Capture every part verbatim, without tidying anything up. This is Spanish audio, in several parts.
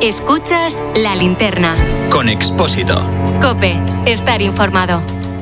Escuchas La Linterna. Con Expósito. COPE. Estar informado.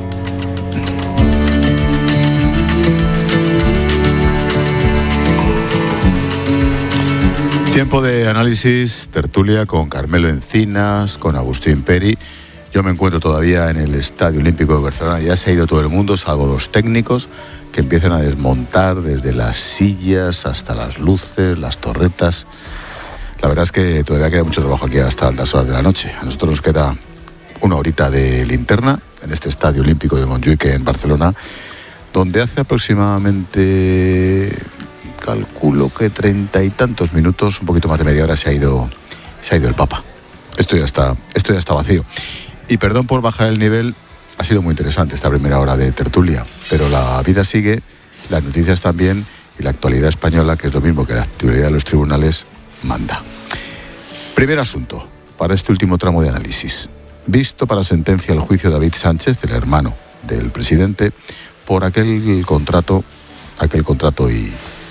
Tiempo de análisis, tertulia con Carmelo Encinas, con Agustín Peri. Yo me encuentro todavía en el Estadio Olímpico de Barcelona. Ya se ha ido todo el mundo, salvo los técnicos, que empiezan a desmontar desde las sillas hasta las luces, las torretas. La verdad es que todavía queda mucho trabajo aquí hasta altas horas de la noche. A nosotros nos queda una horita de linterna en este Estadio Olímpico de Montjuic en Barcelona, donde hace aproximadamente, calculo que treinta y tantos minutos, un poquito más de media hora, se ha ido, se ha ido el Papa. Esto ya está, esto ya está vacío. Y perdón por bajar el nivel, ha sido muy interesante esta primera hora de tertulia, pero la vida sigue, las noticias también, y la actualidad española, que es lo mismo que la actualidad de los tribunales, manda. Primer asunto, para este último tramo de análisis. Visto para sentencia el juicio de David Sánchez, el hermano del presidente, por aquel contrato, aquel contrato y,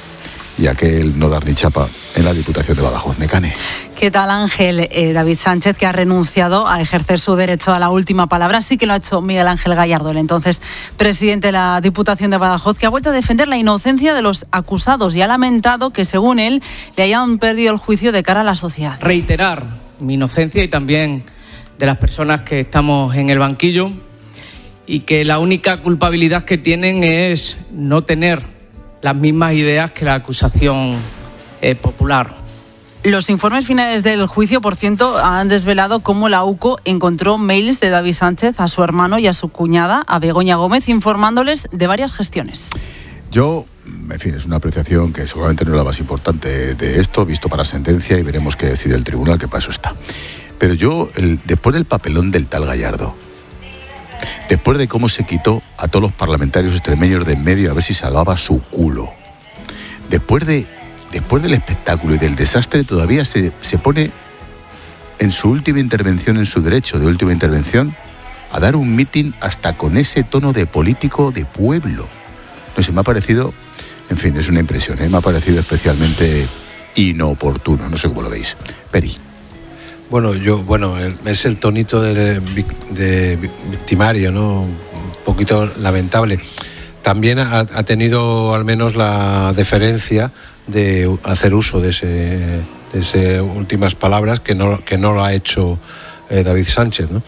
y aquel no dar ni chapa en la Diputación de Badajoz. Mecane. ¿Qué tal, Ángel? Eh, David Sánchez, que ha renunciado a ejercer su derecho a la última palabra, sí que lo ha hecho Miguel Ángel Gallardo, el entonces presidente de la Diputación de Badajoz, que ha vuelto a defender la inocencia de los acusados y ha lamentado que, según él, le hayan perdido el juicio de cara a la sociedad. Reiterar mi inocencia y también de las personas que estamos en el banquillo, y que la única culpabilidad que tienen es no tener las mismas ideas que la acusación eh, popular. Los informes finales del juicio, por cierto, han desvelado cómo la U C O encontró mails de David Sánchez a su hermano y a su cuñada, a Begoña Gómez, informándoles de varias gestiones. Yo, en fin, es una apreciación que seguramente no es la más importante de esto, visto para sentencia, y veremos qué decide el tribunal, que para eso está. Pero yo, el, después del papelón del tal Gallardo, después de cómo se quitó a todos los parlamentarios extremeños de en medio a ver si salvaba su culo, después de Después del espectáculo y del desastre, todavía se, se pone en su última intervención, en su derecho de última intervención, a dar un mitin hasta con ese tono de político de pueblo. No sé, me ha parecido, en fin, es una impresión, ¿eh? Me ha parecido especialmente inoportuno, no sé cómo lo veis. Peri. Bueno, yo, bueno, es el tonito de, de victimario, ¿no? Un poquito lamentable. También ha, ha tenido al menos la deferencia de hacer uso de ese, de ese últimas palabras que no, que no lo ha hecho eh, David Sánchez, ¿no?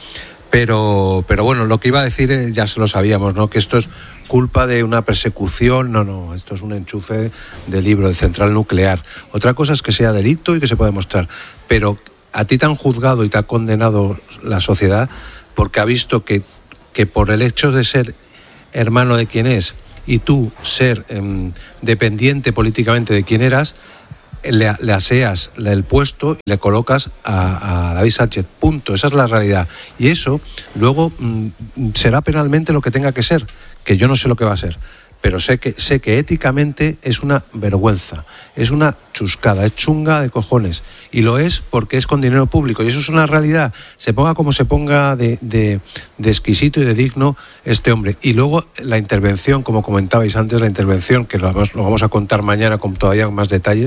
Pero, pero bueno, lo que iba a decir eh, ya se lo sabíamos, ¿no? Que esto es culpa de una persecución, no, no, esto es un enchufe de libro, de central nuclear. Otra cosa es que sea delito y que se pueda demostrar, pero a ti te han juzgado y te ha condenado la sociedad porque ha visto que, que por el hecho de ser hermano de quien es y tú ser eh, dependiente políticamente de quien eras, le, le aseas el puesto y le colocas a, a David Sánchez. Punto. Esa es la realidad. Y eso luego mm, será penalmente lo que tenga que ser, que yo no sé lo que va a ser. Pero sé que, sé que éticamente es una vergüenza, es una chuscada, es chunga de cojones. Y lo es porque es con dinero público. Y eso es una realidad. Se ponga como se ponga de, de, de exquisito y de digno este hombre. Y luego la intervención, como comentabais antes, la intervención, que lo vamos, lo vamos a contar mañana con todavía más detalles,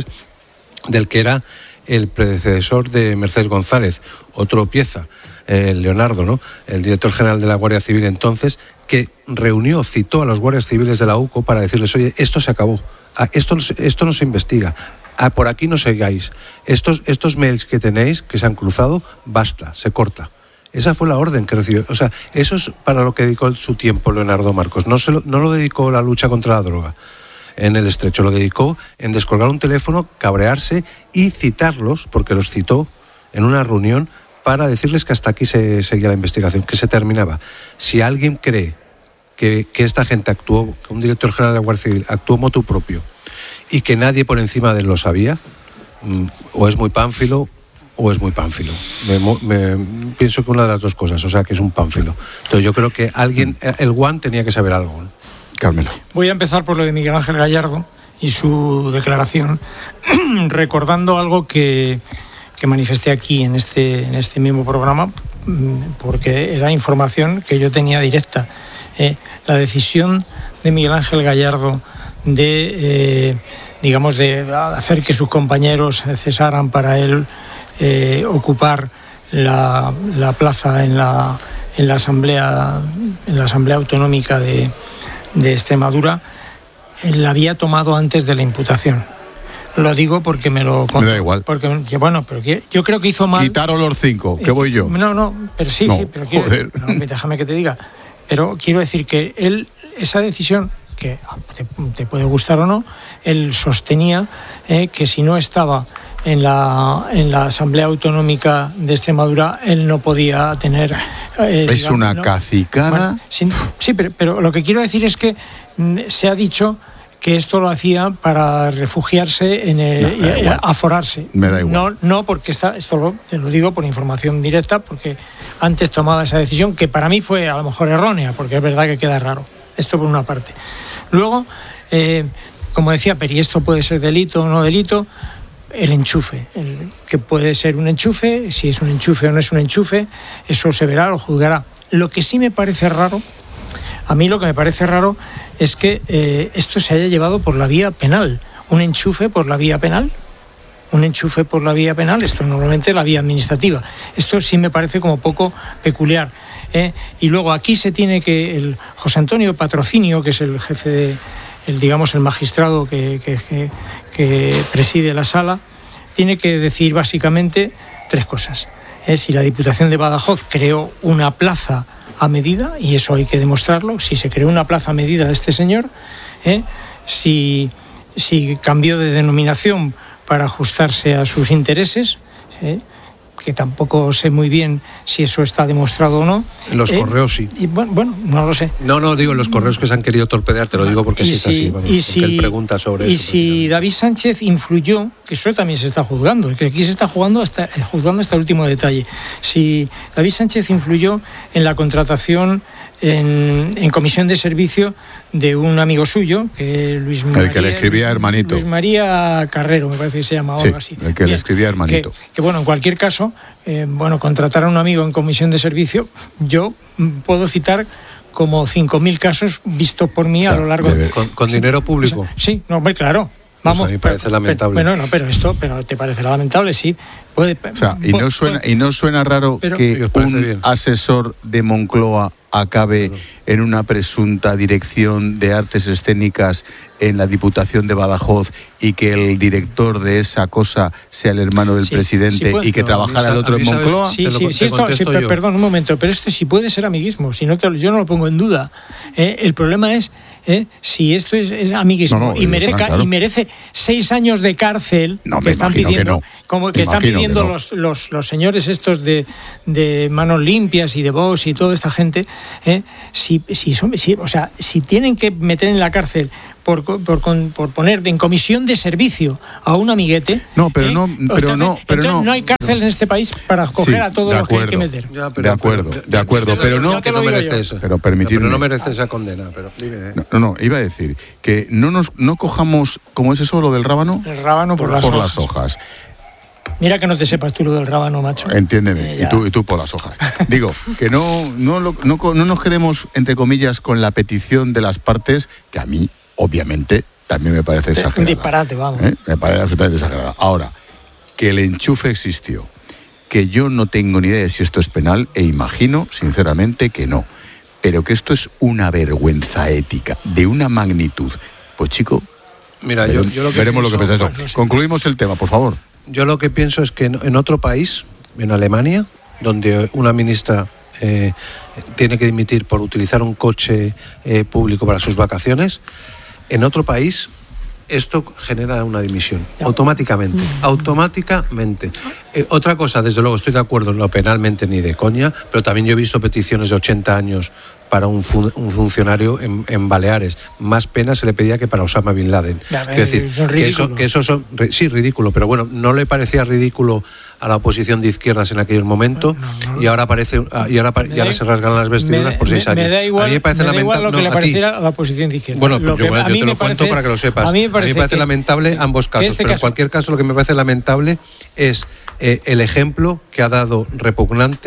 del que era el predecesor de Mercedes González, otro pieza, eh, Leonardo, ¿no? El director general de la Guardia Civil entonces, que reunió, citó a los guardias civiles de la U C O para decirles, oye, esto se acabó, esto, esto no se investiga, por aquí no sigáis, estos, estos mails que tenéis, que se han cruzado, basta, se corta. Esa fue la orden que recibió. O sea, eso es para lo que dedicó su tiempo Leonardo Marcos. No, se lo, no lo dedicó a la lucha contra la droga en el Estrecho, lo dedicó en descolgar un teléfono, cabrearse y citarlos, porque los citó en una reunión para decirles que hasta aquí se seguía la investigación, que se terminaba. Si alguien cree que, que esta gente actuó, que un director general de la Guardia Civil actuó motu propio y que nadie por encima de él lo sabía, o es muy pánfilo o es muy pánfilo. Me, me, pienso que una de las dos cosas, o sea, que es un pánfilo. Entonces yo creo que alguien, el Guan tenía que saber algo, ¿no? Carmelo. Voy a empezar por lo de Miguel Ángel Gallardo y su declaración, recordando algo que, que manifesté aquí en este, en este mismo programa, porque era información que yo tenía directa. Eh, la decisión de Miguel Ángel Gallardo de, eh, digamos, de hacer que sus compañeros cesaran para él eh, ocupar la, la plaza en la, en la Asamblea, en la Asamblea Autonómica de, de Extremadura, él la había tomado antes de la imputación. Lo digo porque me lo contó. Me da igual. Porque, bueno, pero yo creo que hizo mal. Quitaron los cinco, ¿qué voy yo? No, no, pero sí, no, sí, pero quiero decir, no, déjame que te diga. Pero quiero decir que él, esa decisión, que te, te puede gustar o no, él sostenía eh, que si no estaba en la, en la Asamblea Autonómica de Extremadura, él no podía tener... Eh, es digamos, una ¿no? cacicada. Bueno, sí, sí pero, pero lo que quiero decir es que se ha dicho que esto lo hacía para refugiarse en el, no, y aforarse. Me da igual. No, no porque está, esto lo, te lo digo por información directa, porque antes tomaba esa decisión, que para mí fue a lo mejor errónea, porque es verdad que queda raro. Esto por una parte. Luego, eh, como decía Peri, esto puede ser delito o no delito, el enchufe, el, que puede ser un enchufe, si es un enchufe o no es un enchufe, eso se verá, lo juzgará. Lo que sí me parece raro, a mí lo que me parece raro es que eh, esto se haya llevado por la vía penal. Un enchufe por la vía penal. Un enchufe por la vía penal, esto normalmente es la vía administrativa. Esto sí me parece como poco peculiar. ¿eh? Y luego aquí se tiene que, el José Antonio Patrocinio, que es el jefe de, el, digamos, el magistrado que, que, que, que preside la sala, tiene que decir básicamente tres cosas. ¿eh? Si la Diputación de Badajoz creó una plaza a medida, y eso hay que demostrarlo, si se creó una plaza a medida de este señor, ¿eh? si, si cambió de denominación para ajustarse a sus intereses, ¿eh? que tampoco sé muy bien si eso está demostrado o no. En los eh, correos sí. Y bueno, bueno, no lo sé. No, no, digo, en los correos que se han querido torpedear, te lo digo porque sí es así. Vamos, y si, él pregunta sobre y eso. si David Sánchez influyó, que eso también se está juzgando, que aquí se está jugando hasta, juzgando hasta el último detalle, si David Sánchez influyó en la contratación en, en comisión de servicio de un amigo suyo, que Luis María, el que le escribía Luis, hermanito. Luis María Carrero, me parece que se llama, o sí, algo así. El que Bien, le escribía hermanito. Que, que bueno, en cualquier caso, eh, bueno, contratar a un amigo en comisión de servicio, yo puedo citar como cinco mil casos vistos por mí, o sea, a lo largo de... ¿Con, con sí, dinero público? O sea, sí, no, muy claro. Vamos, pues a mí me parece pero, lamentable. Pero, bueno, no, pero esto, pero ¿te parece lamentable? Sí. Puede, o sea, y no suena, y no suena raro pero, que un bien. asesor de Moncloa acabe claro. en una presunta dirección de artes escénicas en la Diputación de Badajoz y que el director de esa cosa sea el hermano del sí, presidente sí puede, y que no, trabajara el otro en Moncloa. Sí, sí, sí, esto, sí pero, perdón, un momento, pero esto sí puede ser amiguismo, si no te, yo no lo pongo en duda. Eh, el problema es eh, si esto es, es amiguismo no, no, y, merece, claro. y merece seis años de cárcel no, que están pidiendo, que no. como que me están pidiendo que no. los, los, los señores estos de, de Manos Limpias y de Vox y toda esta gente, eh, si, si son, si, o sea, si tienen que meter en la cárcel Por, por, por poner en comisión de servicio a un amiguete. No, pero ¿eh? no, pero entonces, no, pero no, no, no hay cárcel en este país para coger sí, a todos los que hay que meter. Ya, pero, de acuerdo, pero, de acuerdo, pero, pero no, que no merece eso. Pero permitidme. No, pero no merece esa condena. Pero dime, ¿eh? no, no, iba a decir que no nos, no cojamos, ¿cómo es eso lo del rábano? El rábano por, por, las, por hojas. las hojas. Mira que no te sepas tú lo del rábano, macho. Entiéndeme, eh, y, tú, y tú por las hojas. Digo, que no, no, no, no, no nos quedemos, entre comillas, con la petición de las partes, que a mí, obviamente, también me parece exagerada. Un disparate, vamos. ¿Eh? Me parece absolutamente exagerada. Ahora, que el enchufe existió, que yo no tengo ni idea de si esto es penal, e imagino, sinceramente, que no. Pero que esto es una vergüenza ética de una magnitud. Pues chico, Mira, veremos, yo, yo lo que veremos pienso, lo que pasa eso. Pues no sé. Concluimos el tema, por favor. Yo lo que pienso es que en, en otro país, en Alemania, donde una ministra eh, tiene que dimitir por utilizar un coche eh, público para sus vacaciones, en otro país esto genera una dimisión, automáticamente, automáticamente. Eh, otra cosa, desde luego, estoy de acuerdo, no penalmente ni de coña, pero también yo he visto peticiones de ochenta años para un, fun, un funcionario en, en Baleares. Más pena se le pedía que para Osama Bin Laden. Ver, es decir, son que eso, que eso son, sí, ridículo, pero bueno, no le parecía ridículo a la oposición de izquierdas en aquel momento, no, no, y ahora parece y ahora, y ahora se rasgan las vestiduras me, por seis me, años. Me da igual, a mí me parece me da igual lamentable, lo que no, le pareciera a, a la oposición de izquierdas. Bueno, lo yo, que, yo te lo cuento parece, para que lo sepas. A mí me parece, a mí me parece que, lamentable que, ambos casos, este pero caso, en cualquier caso lo que me parece lamentable es eh, el ejemplo que ha dado repugnante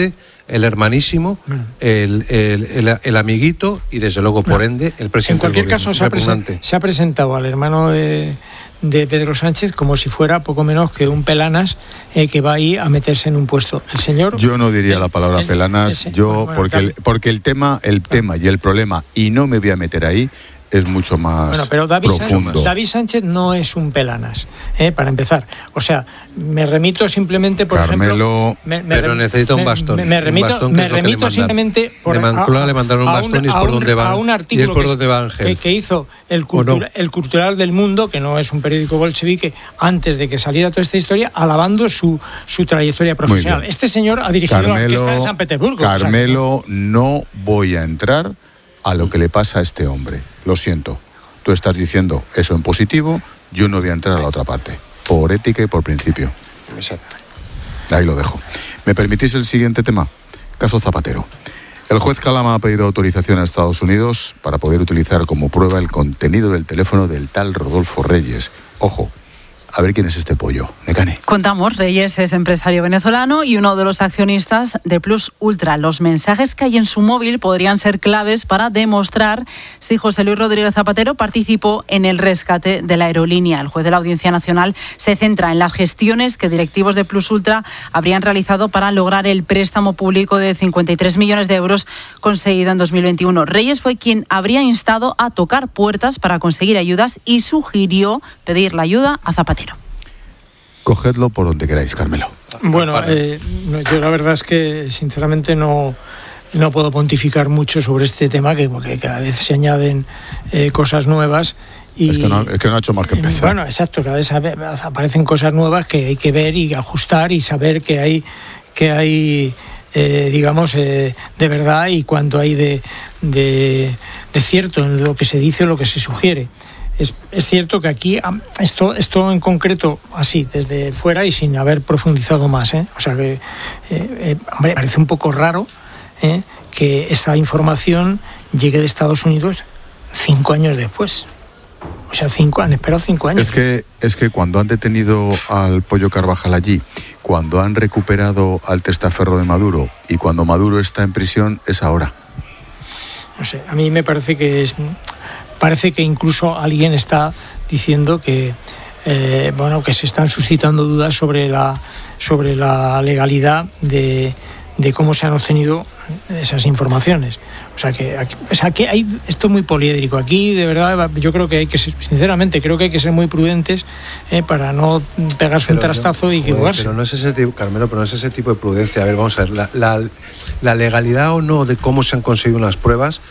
el hermanísimo, el, el, el, el amiguito y desde luego, por ende, el presidente. En cualquier del caso, se ha, presen- se ha presentado al hermano de, de Pedro Sánchez como si fuera poco menos que un pelanas eh, que va ahí a meterse en un puesto. El señor... Yo no diría el, la palabra el, pelanas, el, yo bueno, bueno, porque, el, porque el tema, el claro. tema y el problema, y no me voy a meter ahí, es mucho más bueno, pero David profundo. Sánchez, David Sánchez no es un pelanas, ¿eh? Para empezar. O sea, me remito simplemente, por Carmelo, ejemplo... Me, me pero necesita un bastón. Me, me remito, un bastón me remito simplemente... Por, de Moncloa le mandaron un bastón un, y es por un, donde va. A un artículo y es por donde va Ángel. Que, que hizo el, cultura, no? el Cultural del Mundo, que no es un periódico bolchevique, antes de que saliera toda esta historia, alabando su, su trayectoria profesional. Este señor ha dirigido Carmelo, la orquesta de San Petersburgo. Carmelo, o sea, no voy a entrar a lo que le pasa a este hombre. Lo siento. Tú estás diciendo eso en positivo, yo no voy a entrar a la otra parte, por ética y por principio. Exacto. Ahí lo dejo. ¿Me permitís el siguiente tema? Caso Zapatero. El juez Calama ha pedido autorización a Estados Unidos para poder utilizar como prueba el contenido del teléfono del tal Rodolfo Reyes. Ojo, a ver quién es este pollo. Necane. Contamos, Reyes es empresario venezolano y uno de los accionistas de Plus Ultra. Los mensajes que hay en su móvil podrían ser claves para demostrar si José Luis Rodríguez Zapatero participó en el rescate de la aerolínea. El juez de la Audiencia Nacional se centra en las gestiones que directivos de Plus Ultra habrían realizado para lograr el préstamo público de cincuenta y tres millones de euros conseguido en dos mil veintiuno. Reyes fue quien habría instado a tocar puertas para conseguir ayudas y sugirió pedir la ayuda a Zapatero. Cogedlo por donde queráis, Carmelo. Bueno, eh, yo la verdad es que sinceramente no, no puedo pontificar mucho sobre este tema, que porque cada vez se añaden eh, cosas nuevas. Y, es, que no, es que no ha hecho más que empezar. Bueno, exacto, cada vez aparecen cosas nuevas que hay que ver y ajustar y saber que hay, que hay eh, digamos, eh, de verdad y cuánto hay de, de, de cierto en lo que se dice o lo que se sugiere. Es, es cierto que aquí, esto, esto en concreto, así, desde fuera y sin haber profundizado más, ¿eh? O sea que, eh, eh, hombre, parece un poco raro ¿eh? que esa información llegue de Estados Unidos cinco años después. O sea, cinco, han esperado cinco años. Es que, es que cuando han detenido al Pollo Carvajal allí, cuando han recuperado al testaferro de Maduro y cuando Maduro está en prisión, es ahora. No sé, a mí me parece que es... Parece que incluso alguien está diciendo que eh, bueno que se están suscitando dudas sobre la sobre la legalidad de, de cómo se han obtenido esas informaciones. O sea que aquí, o sea que hay esto es muy poliédrico. Aquí de verdad yo creo que hay que ser, sinceramente creo que hay que ser muy prudentes eh, para no pegarse pero un trastazo no, y equivocarse. Pero no es ese tipo, Carmelo, pero no es ese tipo de prudencia. A ver, vamos a ver la, la, la legalidad o no de cómo se han conseguido unas pruebas.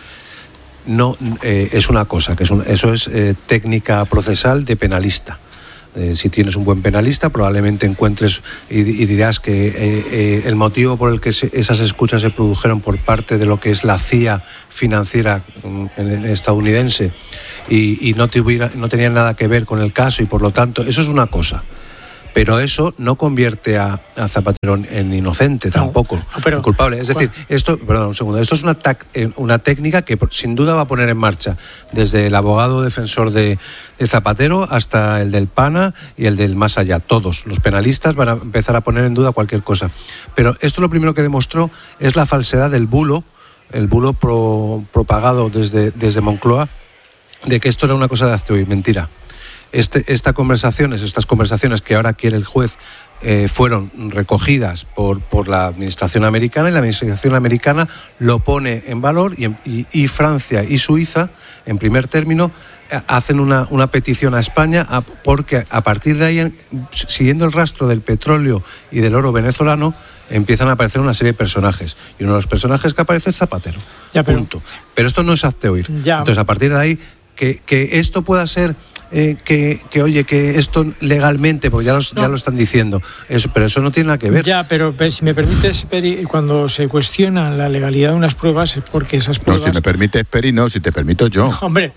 No, eh, es una cosa, que es un, eso es eh, técnica procesal de penalista. Eh, si tienes un buen penalista, probablemente encuentres y, y dirás que eh, eh, el motivo por el que se, esas escuchas se produjeron por parte de lo que es la C I A financiera eh, estadounidense y, y no, tuviera, no tenía nada que ver con el caso y por lo tanto, eso es una cosa. Pero eso no convierte a, a Zapatero en inocente tampoco, no, no, pero, en culpable. Es decir, bueno. esto, perdón, un segundo, esto es una, tac, una técnica que sin duda va a poner en marcha desde el abogado defensor de, de Zapatero hasta el del PANA y el del más allá. Todos los penalistas van a empezar a poner en duda cualquier cosa. Pero esto lo primero que demostró es la falsedad del bulo, el bulo pro, propagado desde, desde Moncloa, de que esto era una cosa de hazte oír, mentira. Este, esta conversaciones, estas conversaciones que ahora quiere el juez eh, fueron recogidas por, por la administración americana y la administración americana lo pone en valor y, y, y Francia y Suiza, en primer término, hacen una, una petición a España a, porque a partir de ahí, siguiendo el rastro del petróleo y del oro venezolano, empiezan a aparecer una serie de personajes. Y uno de los personajes que aparece es Zapatero. Ya, pero, punto. Pero esto no es hazte oír. Ya. Entonces, a partir de ahí, que, que esto pueda ser... Eh, que, que oye, que esto legalmente, porque ya, los, no. ya lo están diciendo, eso, pero eso no tiene nada que ver. Ya, pero, pero si me permites, Peri, cuando se cuestiona la legalidad de unas pruebas es porque esas pruebas... No, si me permites, Peri, no, si te permito yo. No, hombre,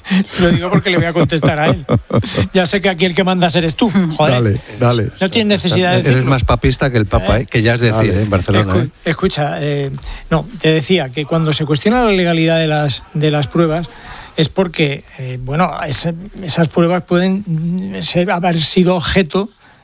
lo digo porque le voy a contestar a él. Ya sé que aquí el que mandas eres tú, joder. Dale, dale. No tienes necesidad de decirlo. Eres más papista que el Papa, ¿eh? Que ya es decir, ¿eh? En Barcelona. Escu- ¿eh? Escucha, eh, no, te decía que cuando se cuestiona la legalidad de las, de las pruebas es porque, eh, bueno, es, esas pruebas pueden ser, haber sido objeto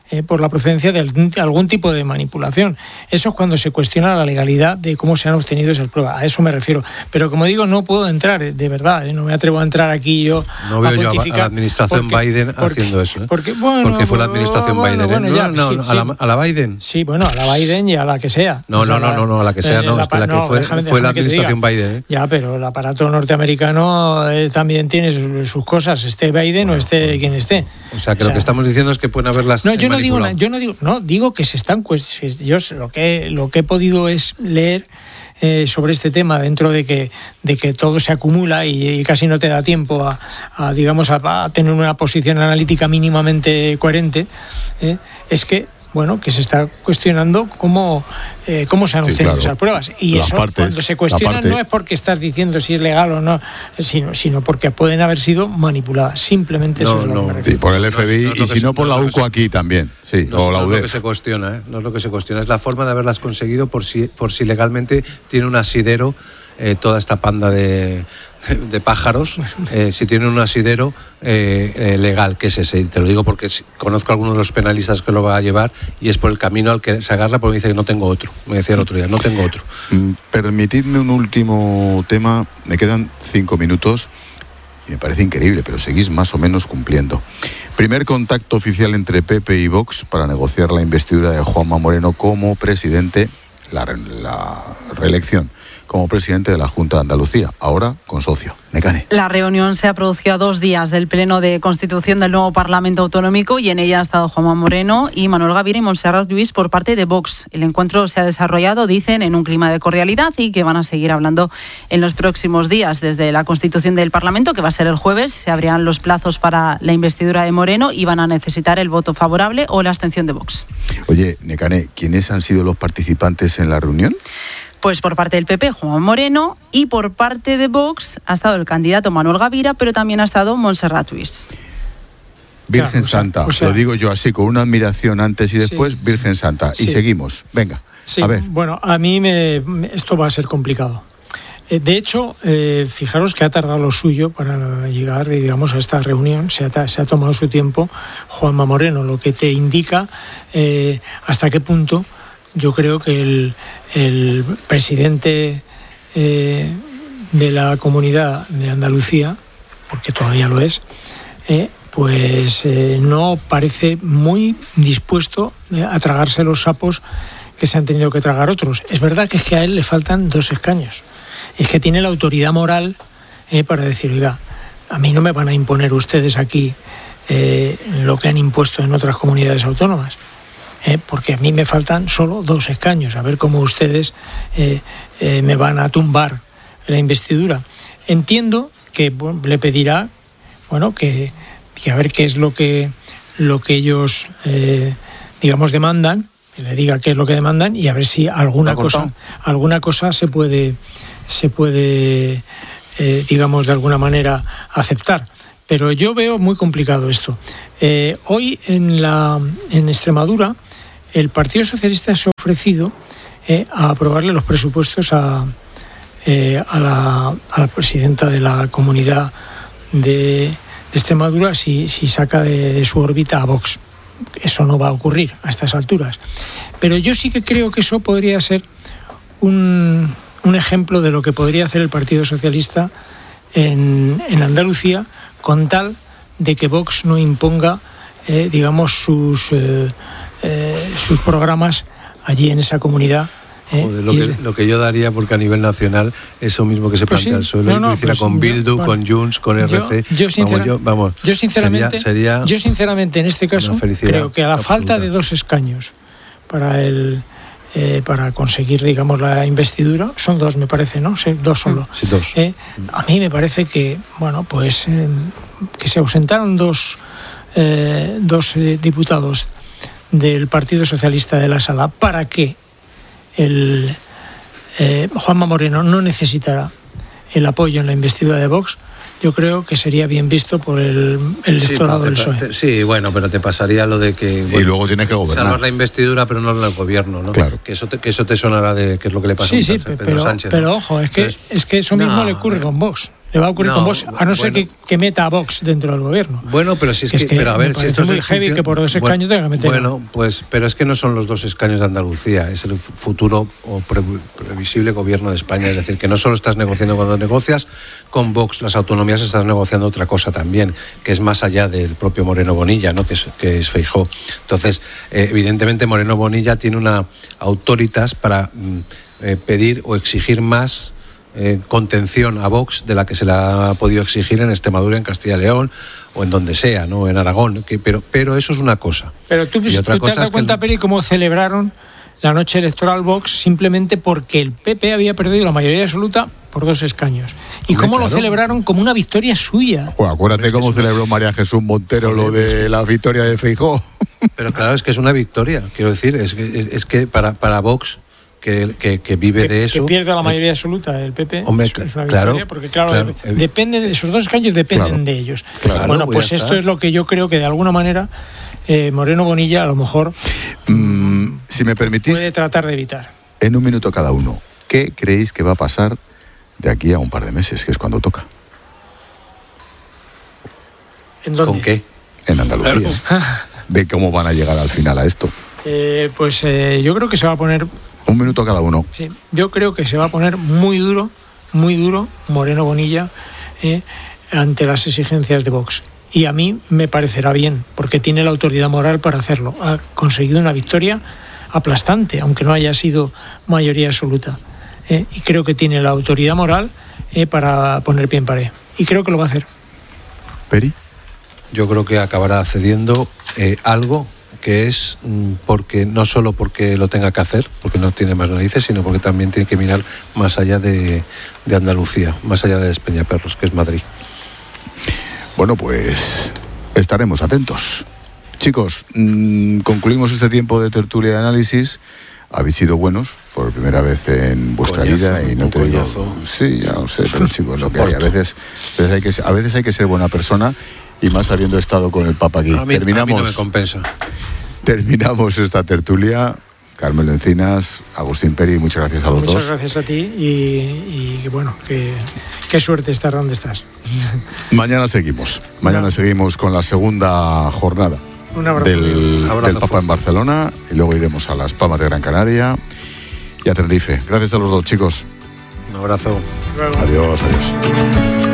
eh, por la procedencia de algún, algún tipo de manipulación. Eso es cuando se cuestiona la legalidad de cómo se han obtenido esas pruebas. A eso me refiero. Pero como digo, no puedo entrar, de verdad, ¿eh? No me atrevo a entrar aquí yo no veo a yo a la administración porque, Biden porque, haciendo eso. ¿eh? Porque, bueno, porque fue la administración bueno, Biden. Bueno, ¿eh? ya, no, no, sí, a, la, sí. a la Biden. Sí, bueno, a la Biden y a la que sea. No, o sea, no, no, no, no, a la que sea, no, la, es que la que no, fue, déjame, fue la déjame administración Biden. ¿eh? Ya, pero el aparato norteamericano eh, también tiene sus, sus cosas, esté Biden bueno, o esté bueno, quien esté. O sea, que o sea, lo que estamos diciendo es que pueden haberlas. No, yo no digo, yo no digo, no, digo que se están, pues, yo lo que lo que he podido es leer eh, sobre este tema dentro de que de que todo se acumula y, y casi no te da tiempo a, a digamos a, a tener una posición analítica mínimamente coherente. Eh, es que bueno, que se está cuestionando cómo, eh, cómo se han obtenido sí, claro. esas pruebas. Y las eso, partes, cuando se cuestiona, parte... no es porque estás diciendo si es legal o no, sino, sino porque pueden haber sido manipuladas. Simplemente no, eso es lo no, que me refiero. Sí, por el F B I no, no y si no por la U C O se, aquí también. Sí, no, o la no U D E F. No es lo que se cuestiona, ¿eh? No es lo que se cuestiona, es la forma de haberlas conseguido por si, por si legalmente tiene un asidero eh, toda esta panda de... de pájaros, eh, si tienen un asidero eh, eh, legal, que es ese. Te lo digo porque conozco a algunos de los penalistas que lo va a llevar y es por el camino al que se agarra porque me dice que no tengo otro. Me decía el otro día, no tengo otro. Mm, permitidme un último tema, me quedan cinco minutos y me parece increíble, pero seguís más o menos cumpliendo. Primer contacto oficial entre P P y Vox para negociar la investidura de Juanma Moreno como presidente, la, la reelección como presidente de la Junta de Andalucía, ahora con socio. Necane. La reunión se ha producido a dos días del Pleno de Constitución del nuevo Parlamento Autonómico y en ella ha estado Juanma Moreno y Manuel Gavira y Montserrat Lluís por parte de Vox. El encuentro se ha desarrollado, dicen, en un clima de cordialidad y que van a seguir hablando en los próximos días. Desde la Constitución del Parlamento, que va a ser el jueves, se abrirán los plazos para la investidura de Moreno y van a necesitar el voto favorable o la abstención de Vox. Oye, Necane, ¿quiénes han sido los participantes en la reunión? Pues por parte del P P, Juan Moreno, y por parte de Vox ha estado el candidato Manuel Gavira, pero también ha estado Montserrat Lluís. Virgen o sea, Santa, o sea, lo digo yo así, con una admiración antes y después, sí, Virgen Santa. Y sí. seguimos, venga, sí, a ver. Bueno, a mí me, esto va a ser complicado. Eh, de hecho, eh, fijaros que ha tardado lo suyo para llegar, digamos, a esta reunión. Se ha, se ha tomado su tiempo Juanma Moreno, lo que te indica eh, hasta qué punto yo creo que el, el presidente eh, de la Comunidad de Andalucía, porque todavía lo es, eh, pues eh, no parece muy dispuesto a tragarse los sapos que se han tenido que tragar otros. Es verdad que es que a él le faltan dos escaños. Es que tiene la autoridad moral eh, para decir, oiga, a mí no me van a imponer ustedes aquí eh, lo que han impuesto en otras comunidades autónomas. Eh, porque a mí me faltan solo dos escaños, a ver cómo ustedes eh, eh, me van a tumbar la investidura. Entiendo que bueno, le pedirá, bueno, que, que a ver qué es lo que lo que ellos, eh, digamos, demandan, que le diga qué es lo que demandan y a ver si alguna cosa, alguna cosa se puede, se puede, eh, digamos, de alguna manera aceptar. Pero yo veo muy complicado esto. Eh, hoy en la en Extremadura el Partido Socialista se ha ofrecido eh, a aprobarle los presupuestos a, eh, a, la, a la presidenta de la Comunidad de, de Extremadura si, si saca de, de su órbita a Vox. Eso no va a ocurrir a estas alturas. Pero yo sí que creo que eso podría ser un, un ejemplo de lo que podría hacer el Partido Socialista en, en Andalucía, con tal de que Vox no imponga, eh, digamos, sus... Eh, Eh, sus programas allí en esa comunidad. Eh, Joder, lo, que, es, lo que yo daría, porque a nivel nacional eso mismo que se pues plantea sí, el no, no, lo hiciera pues, con Bildu, bueno, con Junts, con R C. Yo, yo, sincera, vamos, yo, vamos, yo sinceramente, sería, sería yo sinceramente en este caso creo que a la absoluta. falta de dos escaños para el eh, para conseguir, digamos, la investidura, son dos me parece, ¿no? Sí, dos solo. Sí, dos. Eh, a mí me parece que, bueno, pues eh, que se ausentaron dos eh, dos eh, diputados del Partido Socialista de la sala para que el eh, Juanma Moreno no necesitara el apoyo en la investidura de Vox, yo creo que sería bien visto por el, el electorado sí, del P S O E. Te, sí, bueno, pero te pasaría lo de que... Bueno, y luego tienes que gobernar. Salvas la investidura, pero no el gobierno, ¿no? Claro. Que eso te, que eso te sonará de qué es lo que le pasa sí, a sí, Pedro pero, Sánchez. pero ¿no? ojo, es que, Entonces, es que eso mismo no, le ocurre con Vox. le va a ocurrir No, con Vox, a no ser bueno. que, que meta a Vox dentro del gobierno. Bueno, pero si es que, es que pero a ver, me si parece esto es muy en heavy función- que por dos escaños bueno, tenga que meter. Bueno, pues, pero es que no son los dos escaños de Andalucía, es el futuro o pre- previsible gobierno de España. Es decir, que no solo estás negociando cuando negocias con Vox las autonomías, estás negociando otra cosa también, que es más allá del propio Moreno Bonilla, ¿no? que es, que es Feijóo. Entonces, eh, evidentemente Moreno Bonilla tiene una autoritas para mm, eh, pedir o exigir más eh, contención a Vox de la que se le ha podido exigir en Extremadura, en Castilla y León o en donde sea, ¿no? En Aragón. Que, pero, pero eso es una cosa. Pero tú, Y otra tú te cosa has dado es que cuenta, el- Peri, cómo celebraron la noche electoral Vox simplemente porque el P P había perdido la mayoría absoluta por dos escaños. Y Hombre, cómo lo claro. celebraron como una victoria suya. Joder, acuérdate Es que cómo es una- celebró María Jesús Montero lo de la victoria de Feijóo. Pero claro, es que es una victoria. Quiero decir, es que, es, es que para, para Vox, que, que, que vive Que, de eso... que pierde la eh, mayoría absoluta el P P. Hombre, es, es una claro, victoria porque, claro, claro, de- evi- depende de esos dos escaños, dependen Claro, de ellos. claro, bueno, pues pues ya esto está. es lo que yo creo que de alguna manera eh, Moreno Bonilla a lo mejor Mm, si me permitís, puede tratar de evitar. en un minuto cada uno, ¿qué creéis que va a pasar de aquí a un par de meses, que es cuando toca? ¿En dónde? ¿Con qué? En Andalucía. De cómo van a llegar al final a esto. Eh, pues eh, yo creo que se va a poner, Un minuto cada uno. sí, yo creo que se va a poner muy duro, muy duro Moreno Bonilla eh, ante las exigencias de Vox. Y a mí me parecerá bien, porque tiene la autoridad moral para hacerlo. Ha conseguido una victoria aplastante, aunque no haya sido mayoría absoluta. eh, y creo que tiene la autoridad moral eh, para poner pie en pared. Y creo que lo va a hacer. Peri. Yo creo que acabará cediendo eh, algo que es mm, porque no solo porque lo tenga que hacer, porque no tiene más narices, sino porque también tiene que mirar más allá de, de Andalucía, más allá de Despeñaperros, que es Madrid. Bueno, pues estaremos atentos. Chicos, mmm, concluimos este tiempo de tertulia y análisis. Habéis sido buenos por primera vez en vuestra Coñazo, vida y no un te digo. coñazo. Sí, ya lo sé, pero chicos, lo que hay. A veces, a veces hay que ser- a veces hay que ser buena persona y más habiendo estado con el Papa aquí. A mí, a mí terminamos, no me compensa. terminamos esta tertulia. Carmelo Encinas, Agustín Peri, muchas gracias a los Muchas dos. gracias a ti y, y bueno, que, qué suerte estar donde estás. Mañana seguimos. Mañana Una- seguimos con la segunda jornada Un abrazo. del, Abrazo del Papa fuerte. en Barcelona y luego iremos a Las Palmas de Gran Canaria y a Tenerife. Gracias a los dos, chicos. Un abrazo. Luego. Adiós, adiós.